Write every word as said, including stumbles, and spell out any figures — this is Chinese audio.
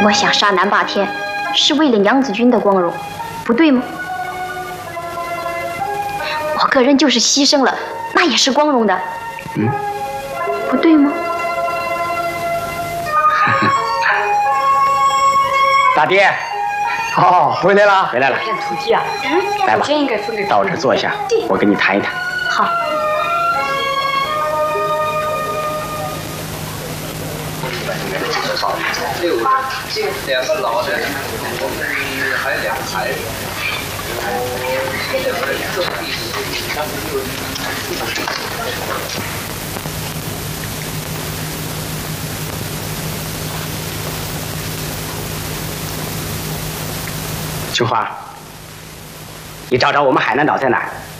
我想杀南霸天，是为了娘子军的光荣，不对吗？我个人就是牺牲了，那也是光荣的， 嗯， 不对吗？ 大爹，哦，回来了，回来了。 片土地啊， 嗯， 来吧， 应该分给到我这儿坐一下，我跟你谈一谈。 好。 六个，两个老的，我们还有两个孩子。 秋花，你找找我们海南岛在哪儿？